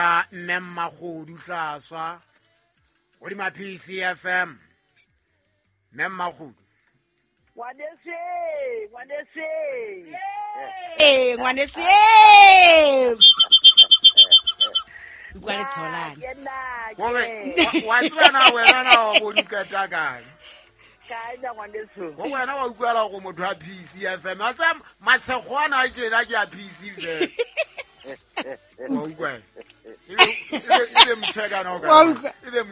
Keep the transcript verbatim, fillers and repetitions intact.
mme Mmagodu Hlaswa o di ma P C F M mme Mmagodu Ngwanese, ngwanese. Eh, ngwanese. Kwa le tsolana. Gore wa tswana wena na wa bonikata kae Kae na ngwaneso. go wena wa utlwala go motho a P C F M a tsa matshegwana a jena ke a P C F M wa utlwa ile ile mtshekana o ka ile